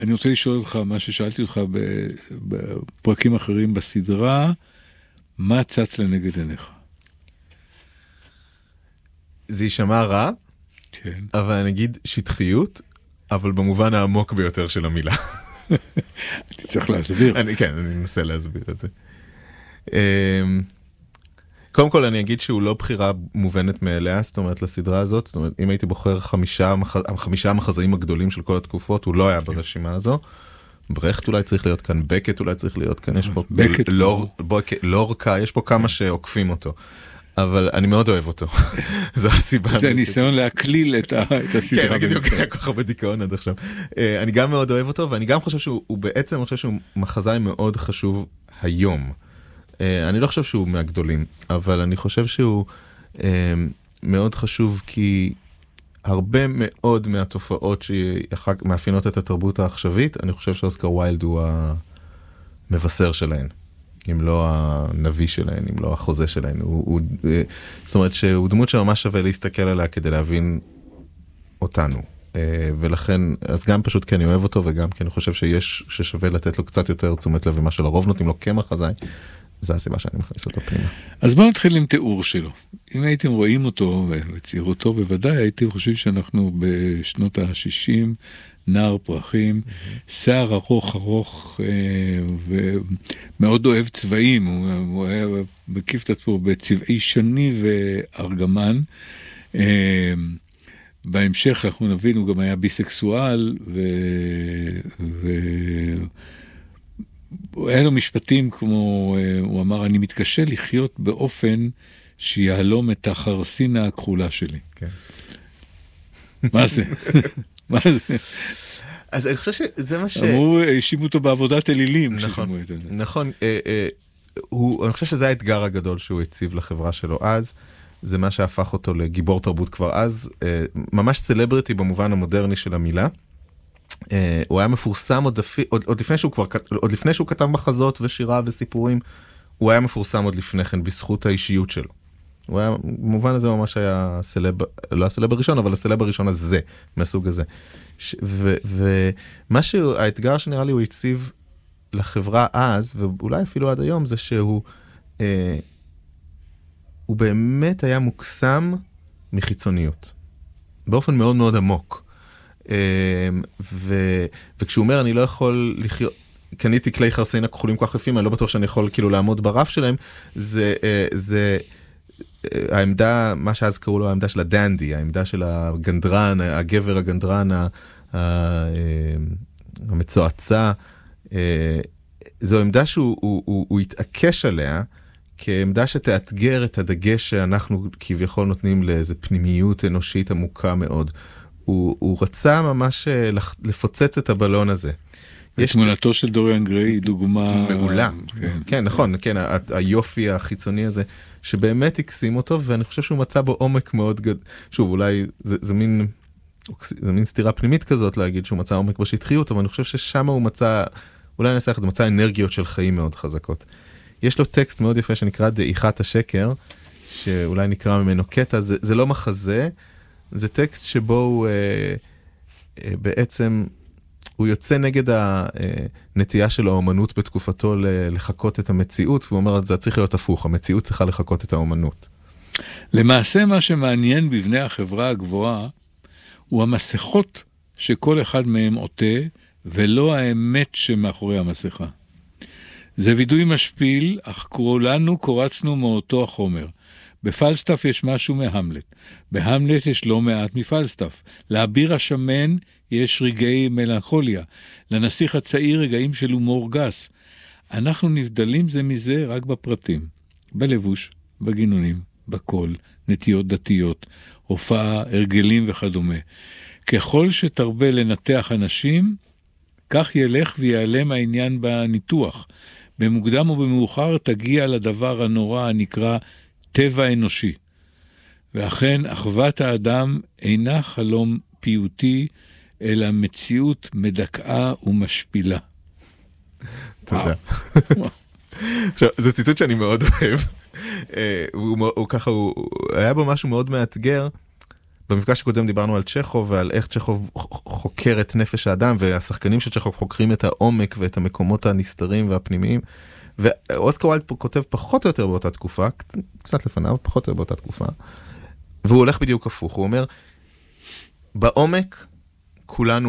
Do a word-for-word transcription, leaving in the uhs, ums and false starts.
אני רוצה לשאול אותך מה ששאלתי אותך בפרקים אחרים בסדרה, מה צץ לנגד עיניך? זה יישמע רע, כן. אבל אני אגיד שטחיות, אבל במובן העמוק ביותר של המילה. אני צריך להסביר. אני, כן, אני מנסה להסביר את זה. קודם כל אני אגיד שהוא לא בחירה מובנת מאליה, זאת אומרת לסדרה הזאת, זאת אומרת אם הייתי בוחר חמישה, חמישה המחזאים הגדולים של כל התקופות, הוא לא היה ברשימה הזו. ברכט אולי צריך להיות כאן, בקט אולי צריך להיות כאן, יש פה לורקה, יש פה כמה שעוקפים אותו. אבל אני מאוד אוהב אותו. זו הסיבה. זה ניסיון להקליל את הסדרה. כן, בדיוק, היה כל כך הרבה דיכאון עד עכשיו. אני גם מאוד אוהב אותו, ואני גם חושב שהוא בעצם, אני חושב שהוא מחזאי מאוד חשוב היום. אני לא חושב שהוא מהגדולים, אבל אני חושב שהוא מאוד חשוב כי הרבה מאוד מהתופעות שמאפיינות את התרבות העכשווית, אני חושב שאוסקר ויילד הוא המבשר שלהן. אם לא הנביא שלהן, אם לא החוזה שלהן. הוא, הוא, זאת אומרת שהוא דמות שממש שווה להסתכל עליה כדי להבין אותנו. ולכן, אז גם פשוט כי אני אוהב אותו, וגם כי אני חושב שיש, ששווה לתת לו קצת יותר תשומת לב ממה שלרוב נותנים לו כמחזאי, זה הסיבה שאני מכניס אותו פנימה. אז בואו נתחיל עם תיאור שלו. אם הייתם רואים אותו, וצעירותו בוודאי, הייתם חושבים שאנחנו בשנות ה-שישים, נער פרחים, שיער ארוך ארוך, ומאוד אוהב צבעים, הוא היה מקיף את עצמו בצבעי שני וארגמן. בהמשך אנחנו נבין, הוא גם היה ביסקסואל, ו... היה לו משפטים כמו, הוא אמר, אני מתקשה לחיות באופן שיהלום את החרסינה הכחולה שלי. כן. מה זה? מה זה? אז אני חושב שזה מה ש... אמרו, האשימו אותו בעבודת אלילים. נכון, נכון. אני חושב שזה האתגר הגדול שהוא הציב לחברה שלו אז, זה מה שהפך אותו לגיבור תרבות כבר אז, ממש סלבריטי במובן המודרני של המילה. הוא היה מפורסם עוד, עוד, עוד, לפני שהוא כבר, עוד לפני שהוא כתב מחזות ושירה וסיפורים, הוא היה מפורסם עוד לפני כן בזכות האישיות שלו. הוא היה, במובן הזה ממש היה סלב, לא הסלב הראשון, אבל הסלב הראשון הזה, מהסוג הזה. ש, ו, ומה שהוא, האתגר שנראה לי הוא הציב לחברה אז, ואולי אפילו עד היום, זה שהוא אה, הוא באמת היה מוקסם מחיצוניות. באופן מאוד מאוד עמוק. ו... וכשהוא אומר, אני לא יכול לחיות, קניתי כלי חרסינה כחולים כל כך יפים, אני לא בטוח שאני יכול כאילו לעמוד ברף שלהם, זה, זה העמדה, מה שאז קראו לו, העמדה של הדנדי, העמדה של הגנדרן, הגבר הגנדרן, המצועצע, זו עמדה שהוא הוא, הוא, הוא התעקש עליה, כעמדה שתאתגר את הדגש שאנחנו כביכול נותנים לאיזו פנימיות אנושית עמוקה מאוד. הוא, הוא רצה ממש לפוצץ את הבלון הזה. תמונתו של דוריאן גריי היא דוגמה... מעולה. כן, כן נכון, כן, היופי החיצוני הזה, שבאמת הקסים אותו, ואני חושב שהוא מצא בו עומק מאוד גדול. שוב, אולי זה, זה מין, זה מין סתירה פנימית כזאת להגיד שהוא מצא עומק בשטחיות, אבל אני חושב ששם הוא מצא, אולי אני אעשה אחד, הוא מצא אנרגיות של חיים מאוד חזקות. יש לו טקסט מאוד יפה שנקרא דעיכת השקר, שאולי נקרא ממנו קטע, זה, זה לא מחזה, זה טקסט שבו הוא אה, אה, בעצם, הוא יוצא נגד הנטייה של האומנות בתקופתו לחכות את המציאות, והוא אומר, זה צריך להיות הפוך, המציאות צריכה לחכות את האומנות. למעשה מה שמעניין בבני החברה הגבוהה, הוא המסכות שכל אחד מהם עוטה, ולא האמת שמאחורי המסכה. זה וידוי משפיל, אך כולנו קורצנו מאותו החומר. בפלסטף יש משהו מהמלט. בהמלט יש לא מעט מפלסטף. לאביר השמן יש רגעי מלנכוליה. לנסיך הצעיר רגעים של הומור גס. אנחנו נבדלים זה מזה רק בפרטים. בלבוש, בגינונים, בקול, נטיות דתיות, הופעה, הרגלים וכדומה. ככל שתרבה לנתח אנשים, כך ילך ויעלם העניין בניתוח. במוקדם או במאוחר תגיע לדבר הנורא הנקרא טבע אנושי. ואכן, אחוות האדם אינה חלום פיוטי, אלא מציאות מדכאה ומשפילה. תודה. עכשיו, זה ציטוט שאני מאוד אוהב. הוא ככה, הוא היה בו משהו מאוד מאתגר, במפגש הקודם דיברנו על צ'כוב ועל איך צ'כוב חוקר את נפש האדם, והשחקנים של צ'כוב חוקרים את העומק ואת המקומות הנסתרים והפנימיים, ואוסקר ויילד כותב פחות או יותר באותה תקופה, קצת לפניו, פחות או יותר באותה תקופה, והוא הולך בדיוק הפוך, הוא אומר, בעומק כולנו